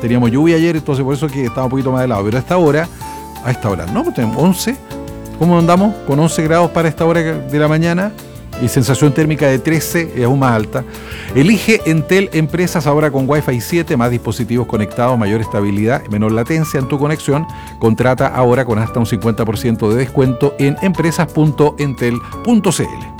teníamos lluvia ayer, entonces por eso que estaba un poquito más helado. Pero a esta hora no, pues tenemos 11. ¿Cómo andamos? Con 11 grados para esta hora de la mañana y sensación térmica de 13, es aún más alta. Elige Entel Empresas ahora con Wi-Fi 7, más dispositivos conectados, mayor estabilidad, menor latencia en tu conexión. Contrata ahora con hasta un 50% de descuento en empresas.entel.cl.